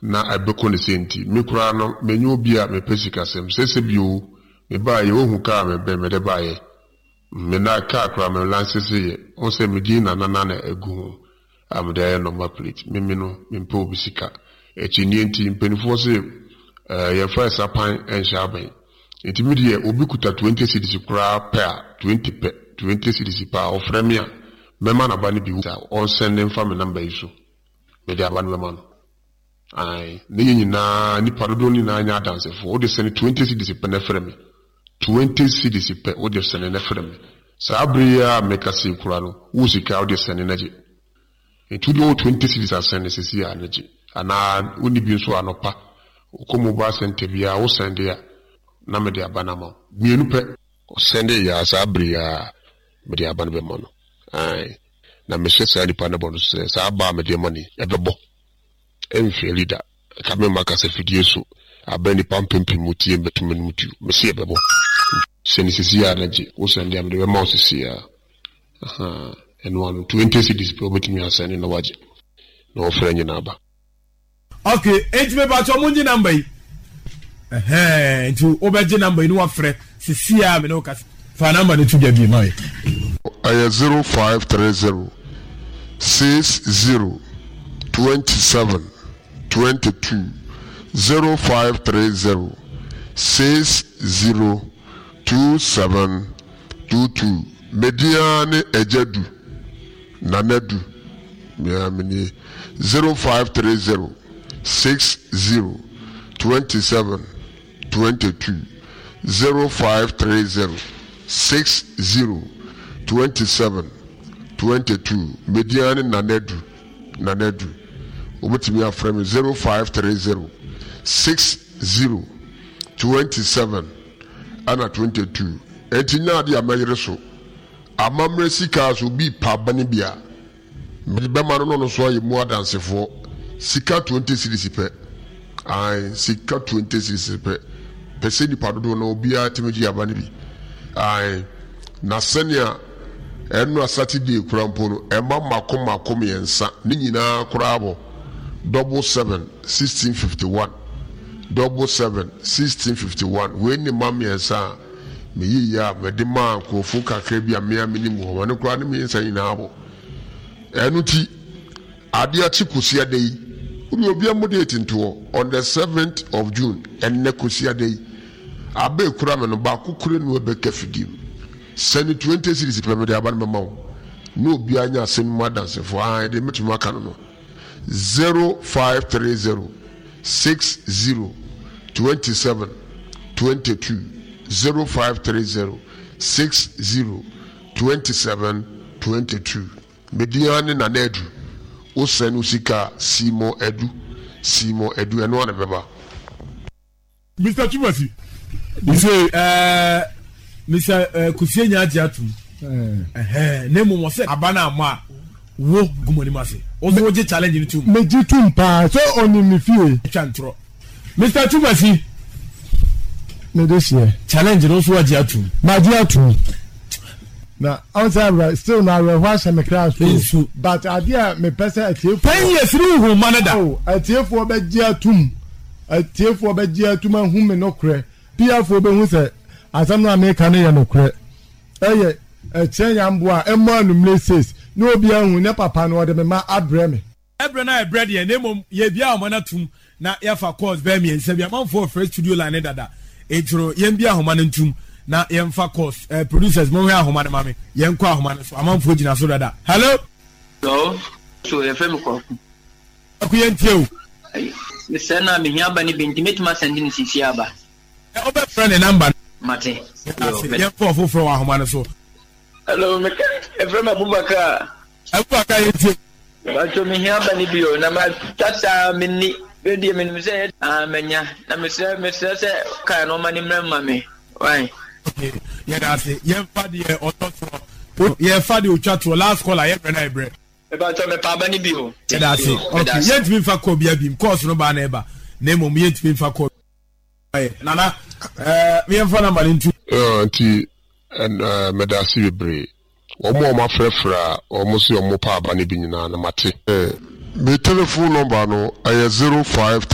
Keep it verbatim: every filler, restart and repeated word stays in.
na abeko ne senti me kura no menyo bia me pesika sem sese bio me ba ye ohun ka me be me de ba ye me na ka kura me lansese ye on se me di na na na egu am de number plate me me no me mpo bisika e chi ni enti mpenifo se eh ye fa sapan en shaban enti me de obi kuta twenty cedis kura per twenty per twenty cedis pa ofremia me ma na ba ne bi on send them me number iso me de aban me ma no ai ni na ni parodo ni na anya dance for o de send twenty cedis per na frame twenty cedis per o de send na frame sa abria make us kura no wo sika o de send na je enti do twenty cedis asend sesi ya na je ana oni bi nso anopa komo ba sente bia wo send ya na me de abana ma mienu pe o send ya sa abria me de abana be mo no ai na me se sa ni pa na bonus sa ba me de money e bebo enfe leader ka me maka se fidie so abani pampempi mutie betumen mutiu me se e bebo se ni sisi ya na je wo send ya me de ma sisi ya aha eno anu twenty cedis pe obetimi asane na waje na ofre nyi na aba. Okay, enti me ba cho munji number yi eh enti obeje number yi no afre sisi ya me no ka fa number ne tuja bi mai aya zero five three zero six zero twenty-seven twenty-two zero five three zero six zero two seven two two mediane ejadu nanadu miamini zero five three zero six zero twenty-seven twenty-two zero five three zero six zero twenty-seven twenty-two mediane nanadu nanadu obetimi aframe zero five three zero six zero twenty-seven ana twenty-two etinya dia mayire so amamre sika so bi pa bani bia me be ma no no so ye mu adansefo sika twenty cedis pe ai sika twenty cedis pe pese di padodo na obi a temeji abani bi ai na senia enu Saturday kurampo no e ma makom makom yensa ni nyina kurabo double seven sixteen fifty-one double seven sixteen fifty-one we ni mam yensa me yi ya me de ma akofo kakra bi amia minimu ho ne kura ne me yensa nyina abo enu ti ade achi kusia dei uri obi amodate nto on the seventh of June enne kusia dei abe kura me no ba kokure no be kafidim send twenty cedis per me de aban me mawo no obi anya asem madanse fo ah de metuma ka no zero five three zero six zero twenty-seven twenty-two zero five three zero six zero twenty-seven twenty-two mediane na nedu o send usika simo edu simo edu eno na beba. Mister Chumasi you say uh Mister Uh, Kusienya Ajiatu eh eh nemu mo se abana ama wo gumoni mase ozo je challenge ni tum meji tum pa so oni mi fie chantro Mister Chumasi me this year challenge no so Ajiatu ma Ajiatu na outside still na we wash me class but adia me pesa atie ten years through hu manada oh atie fo be Ajiatum atie fo be Ajiatum hu me no kre pia fo be hu se asam no America na ye no kre eye e chenya mboa e mo anumle says no obi ahu ne papa no de me ma abre me ebre na ebre de ne mom ye bia o mana tum na ye fa course be me nsa bia man for fresh studio line dada ejuro ye bia ahoma no ntum na ye fa course eh, producers mo hwe ahoma no mame ye nkwa ahoma no so amam fo gina so dada hello no so ye fem ko akuye ntie o se na me hia ba ni binti metuma send ni sisi aba e obe friend number mate ye for for for ahoma no so hello me Efrem Abubakar Abubakar ye ntie bacho me hia ba ni bio na ma tata me ni be die me ni se amenya na me se me se se kai no mani mrema me why ye da se ye fa de ototro ye fa de otwatro last caller ye brena ebre e bacho me pa ba ni bio ye da se okay ye ntimi fa ko bia bim course no ba na eba na mom ye ntimi fa ko nana eh me fa number ntu eh nti and uh medasi bebre omo ma frefra omo si omo pa ba ne bi nyina na mate eh me telephone number no ay zero five